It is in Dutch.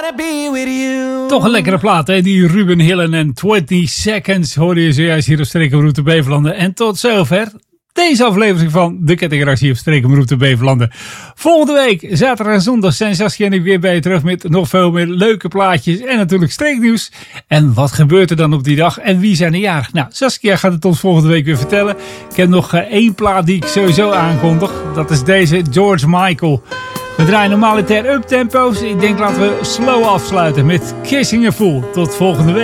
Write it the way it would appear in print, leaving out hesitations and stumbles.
Toch een lekkere plaat, hè? Die Ruben Hillen en 20 Seconds hoorde je zojuist hier op Streekroute Beverlanden. En tot zover deze aflevering van de Kettingratie op Streekroute Beverlanden. Volgende week, zaterdag en zondag, zijn Saskia en ik weer bij je terug met nog veel meer leuke plaatjes en natuurlijk streeknieuws. En wat gebeurt er dan op die dag en wie zijn er jarig? Nou, Saskia gaat het ons volgende week weer vertellen. Ik heb nog één plaat die ik sowieso aankondig. Dat is deze, George Michael. We draaien normaliter uptempo's. Ik denk laten we slow afsluiten met Kissing a Fool. Tot volgende week.